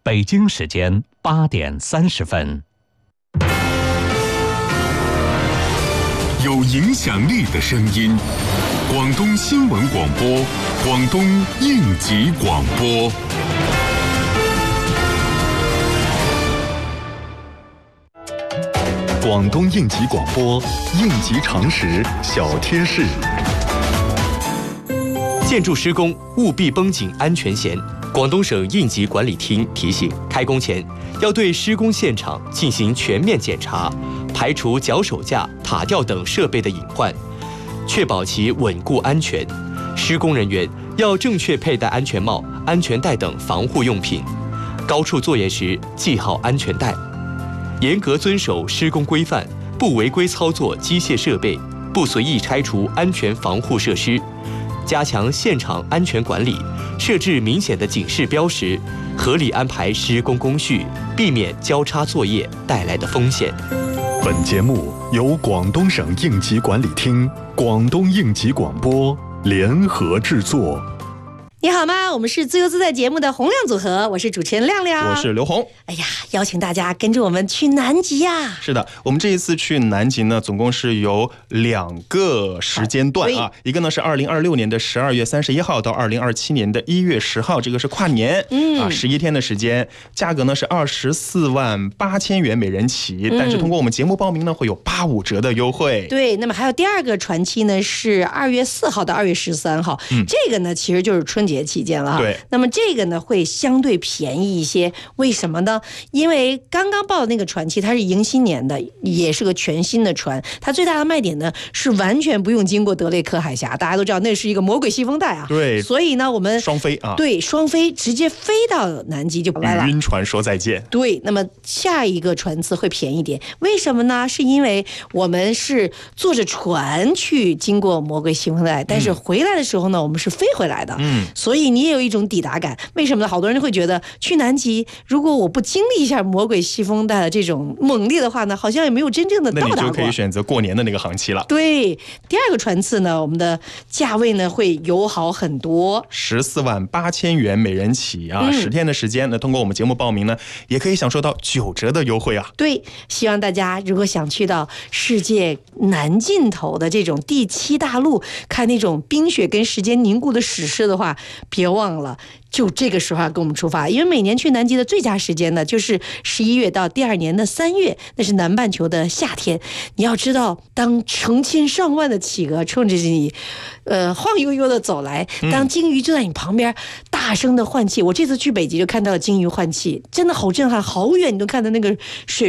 北京时间8点30分。 有影响力的声音，广东新闻广播，广东应急广播。 广东应急广播，应急常识小贴士。 建筑施工务必绷紧安全弦。广东省应急管理厅提醒，开工前要对施工现场进行全面检查，排除脚手架、塔吊等设备的隐患，确保其稳固安全。施工人员要正确佩戴安全帽、安全带等防护用品，高处作业时系好安全带，严格遵守施工规范，不违规操作机械设备，不随意拆除安全防护设施，加强现场安全管理，设置明显的警示标识，合理安排施工工序，避免交叉作业带来的风险。 本节目由广东省应急管理厅、广东应急广播联合制作。 你好吗？我们是自由自在节目的洪亮组合，我是主持人亮亮， 我是刘红。 哎呀，邀请大家跟着我们去南极呀！ 是的，我们这一次去南极呢，总共是有2个时间段啊，一个呢是2026年的12月31号到2027年的1月10号，这个是跨年，11天的时间，价格呢是24万8千元每人起，但是通过我们节目报名呢，会有85折的优惠。 对，那么还有第2个船期呢是2月4号到2月13号，这个呢其实就是春节期间了哈。 对， 那么这个呢会相对便宜一些，为什么呢？因为刚刚报的那个船期它是迎新年的，也是个全新的船，它最大的卖点呢是完全不用经过德雷克海峡，大家都知道那是一个魔鬼细风带啊。 对， 所以呢我们双飞啊， 对，双飞直接飞到南极就来了， 与晕船说再见。 对，那么下一个船次会便宜点，为什么呢？是因为我们是坐着船去经过魔鬼细风带，但是回来的时候呢，我们是飞回来的，所以你也有一种抵达感。为什么呢？好多人会觉得去南极，如果我不经历一下魔鬼细风带的这种猛烈的话呢，好像也没有真正的到达过。 那你就可以选择过年的那个航期了。 对，第2个船次呢，我们的价位呢会友好很多 ，14万8千元每人起啊，10天的时间呢，通过我们节目报名呢，也可以享受到9折的优惠啊。 对，希望大家如果想去到世界南尽头的这种第7大陆，看那种冰雪跟时间凝固的史诗的话，别忘了就这个时候跟我们出发，因为每年去南极的最佳时间呢，就是11月到第2年的3月，那是南半球的夏天。你要知道，当成千上万的企鹅冲着你，晃悠悠的走来，当鲸鱼就在你旁边大声的换气，我这次去北极就看到了鲸鱼换气，真的好震撼，好远你都看到那个水